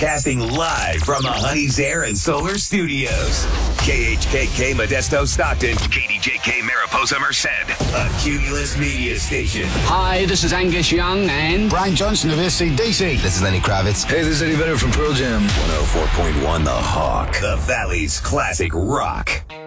Casting live from the Honey's Air and Solar Studios. KHKK Modesto Stockton. KDJK Mariposa Merced. A Cumulus Media Station. Hi, this is Angus Young and Brian Johnson of AC/DC. This is Lenny Kravitz. Hey, this is Eddie Vedder from Pearl Jam. 104.1 The Hawk. The Valley's classic rock.